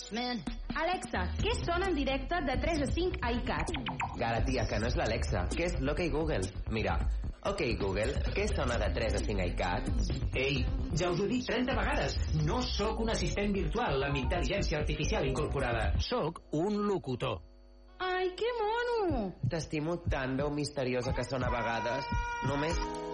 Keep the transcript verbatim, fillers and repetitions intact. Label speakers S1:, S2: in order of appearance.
S1: Man. Alexa, què sona en directe de tres a cinc a iCat?
S2: Gara, tia, que no és l'Alexa, que és l'Ok Google. Mira, Ok Google, què sona de tres a cinc a iCat?
S3: Ei, ja us ho dic trenta vegades. No sóc un assistent virtual amb intel·ligència artificial incorporada. Sóc un locutor.
S1: Ai, que mono!
S2: T'estimo tant, veu misteriosa que sona a vegades. Només